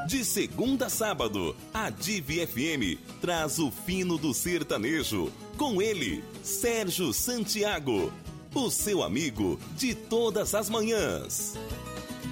De segunda a sábado, a Divi FM traz o fino do sertanejo. Com ele, Sérgio Santiago, o seu amigo de todas as manhãs.